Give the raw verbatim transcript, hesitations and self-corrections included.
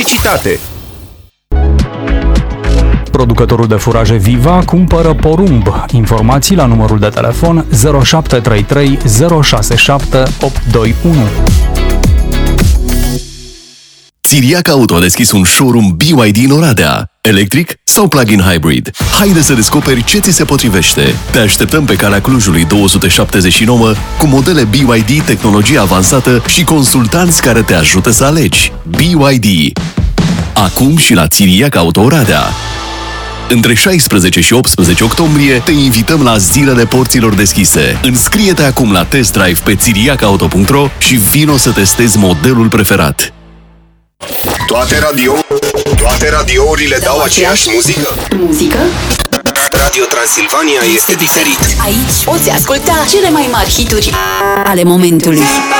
publicitate. Producătorul de furaje Viva cumpără porumb. Informații la numărul de telefon zero șapte trei trei zero șase șapte opt doi unu. Țiriac Auto a deschis un showroom B Y D în Oradea. Electric sau plug-in hybrid? Haide să descoperi ce ți se potrivește. Te așteptăm pe calea Clujului două sute șaptezeci și nouă cu modele B Y D, tehnologie avansată și consultanți care te ajută să alegi. B Y D. Acum și la Țiriac Auto Oradea. Între șaisprezece și optsprezece octombrie te invităm la Zilele Porților Deschise. Înscrie-te acum la test drive pe țiriac auto punct ro și vino să testezi modelul preferat. Toate radio, toate radiourile dau aceeași muzică. Muzică? Radio Transilvania este diferit. Aici poți asculta cele mai mari hituri ale momentului.